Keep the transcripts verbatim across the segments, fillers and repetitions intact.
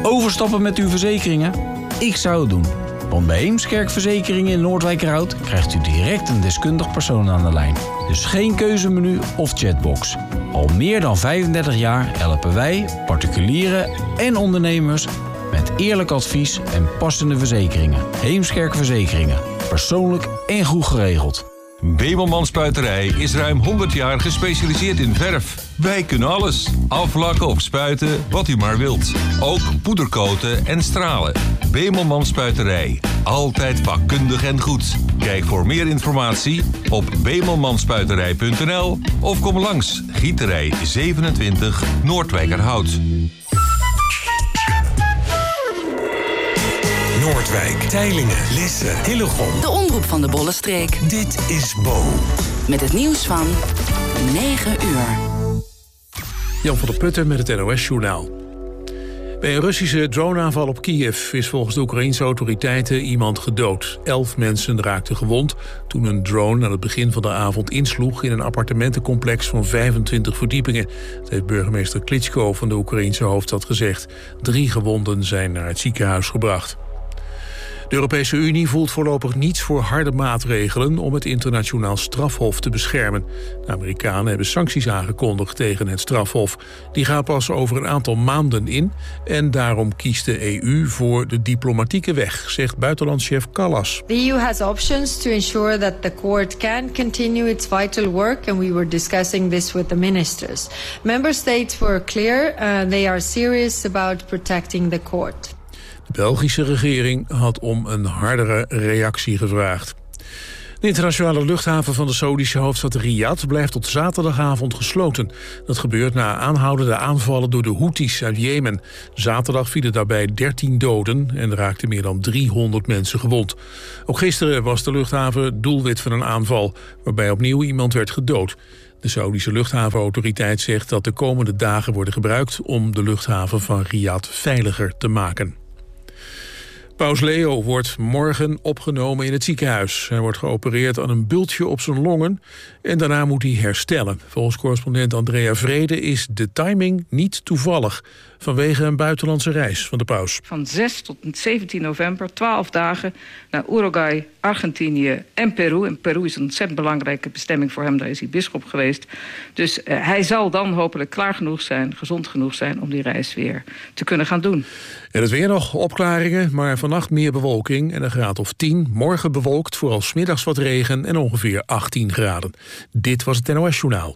Overstappen met uw verzekeringen? Ik zou het doen. Want bij Heemskerk Verzekeringen in Noordwijkerhout krijgt u direct een deskundig persoon aan de lijn. Dus geen keuzemenu of chatbox. Al meer dan vijfendertig jaar helpen wij, particulieren en ondernemers met eerlijk advies en passende verzekeringen. Heemskerk Verzekeringen. Persoonlijk en goed geregeld. Bemelman Spuiterij is ruim honderd jaar gespecialiseerd in verf. Wij kunnen alles. Aflakken of spuiten, wat u maar wilt. Ook poedercoaten en stralen. Bemelman Spuiterij. Altijd vakkundig en goed. Kijk voor meer informatie op bemelmanspuiterij punt n l of kom langs Gieterij zevenentwintig Noordwijkerhout. Noordwijk, Teylingen, Lisse, Hillegom. De omroep van de Bollenstreek. Dit is Bo. Met het nieuws van negen uur. Jan van der Putten met het N O S-journaal. Bij een Russische droneaanval op Kiev is volgens de Oekraïense autoriteiten iemand gedood. Elf mensen raakten gewond toen een drone aan het begin van de avond insloeg in een appartementencomplex van vijfentwintig verdiepingen. Dat heeft burgemeester Klitschko van de Oekraïense hoofdstad gezegd. Drie gewonden zijn naar het ziekenhuis gebracht. De Europese Unie voelt voorlopig niets voor harde maatregelen om het internationaal strafhof te beschermen. De Amerikanen hebben sancties aangekondigd tegen het strafhof. Die gaan pas over een aantal maanden in en daarom kiest de E U voor de diplomatieke weg, zegt buitenlandschef Callas. The E U has options to ensure that the court can continue its vital work and we were discussing this with the ministers. Member states were clear, uh, they are serious about protecting the court. De Belgische regering had om een hardere reactie gevraagd. De internationale luchthaven van de Saoedische hoofdstad Riyadh blijft tot zaterdagavond gesloten. Dat gebeurt na aanhoudende aanvallen door de Houthis uit Jemen. Zaterdag vielen daarbij dertien doden en raakten meer dan driehonderd mensen gewond. Ook gisteren was de luchthaven doelwit van een aanval, waarbij opnieuw iemand werd gedood. De Saoedische luchthavenautoriteit zegt dat de komende dagen worden gebruikt om de luchthaven van Riyadh veiliger te maken. Paus Leo wordt morgen opgenomen in het ziekenhuis. Hij wordt geopereerd aan een bultje op zijn longen en daarna moet hij herstellen. Volgens correspondent Andrea Vrede is de timing niet toevallig vanwege een buitenlandse reis van de paus. Van zes tot zeventien november, twaalf dagen naar Uruguay, Argentinië en Peru. En Peru is een ontzettend belangrijke bestemming voor hem, daar is hij bisschop geweest. Dus uh, hij zal dan hopelijk klaar genoeg zijn, gezond genoeg zijn om die reis weer te kunnen gaan doen. En het weer nog opklaringen, maar vannacht meer bewolking en een graad of tien. Morgen bewolkt, vooral 's middags wat regen en ongeveer achttien graden. Dit was het N O S-journaal.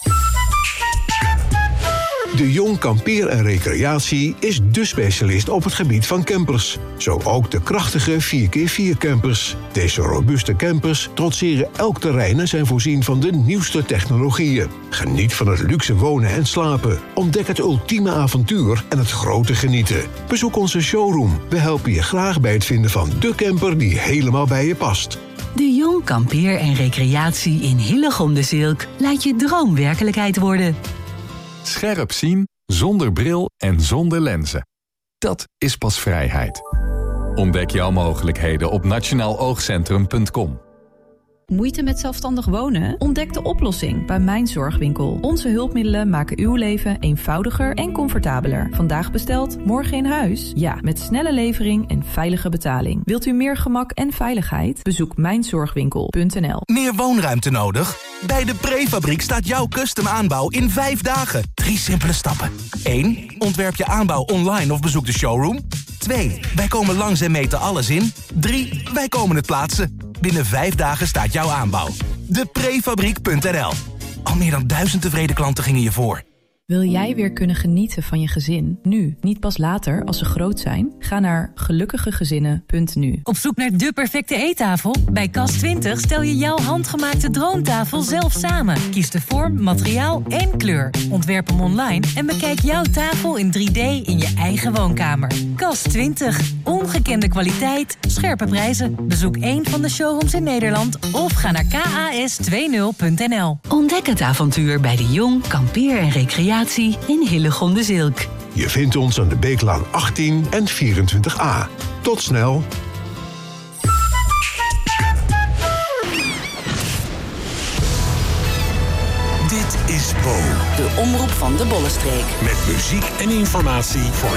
De Jong Kampeer en Recreatie is dé specialist op het gebied van campers. Zo ook de krachtige vier keer vier campers. Deze robuuste campers trotseren elk terrein en zijn voorzien van de nieuwste technologieën. Geniet van het luxe wonen en slapen. Ontdek het ultieme avontuur en het grote genieten. Bezoek onze showroom. We helpen je graag bij het vinden van de camper die helemaal bij je past. De Jong Kampeer en Recreatie in Hillegom de Zilk laat je droom werkelijkheid worden. Scherp zien, zonder bril en zonder lenzen. Dat is pas vrijheid. Ontdek jouw mogelijkheden op nationaal oogcentrum punt com. Moeite met zelfstandig wonen? Ontdek de oplossing bij Mijn Zorgwinkel. Onze hulpmiddelen maken uw leven eenvoudiger en comfortabeler. Vandaag besteld, morgen in huis? Ja, met snelle levering en veilige betaling. Wilt u meer gemak en veiligheid? Bezoek mijn zorgwinkel punt n l. Meer woonruimte nodig? Bij de Prefabriek staat jouw custom aanbouw in vijf dagen. Drie simpele stappen. één. Ontwerp je aanbouw online of bezoek de showroom. twee. Wij komen langs en meten alles in. drie. Wij komen het plaatsen. Binnen vijf dagen staat jouw aanbouw. de prefabriek punt n l. Al meer dan duizend tevreden klanten gingen je voor. Wil jij weer kunnen genieten van je gezin? Nu, niet pas later als ze groot zijn? Ga naar gelukkigegezinnen punt n u. Op zoek naar de perfecte eettafel? Bij Kas twintig stel je jouw handgemaakte droomtafel zelf samen. Kies de vorm, materiaal en kleur. Ontwerp hem online en bekijk jouw tafel in drie D in je eigen woonkamer. Kas twintig. Ongekende kwaliteit, scherpe prijzen. Bezoek één van de showrooms in Nederland of ga naar k a s twintig punt n l. Ontdek het avontuur bij de Jong Kampeer en Recreatie in Hillegom de Zilk. Je vindt ons aan de Beeklaan achttien en vierentwintig a. Tot snel! Dit is Bo. De omroep van de Bollenstreek. Met muziek en informatie voor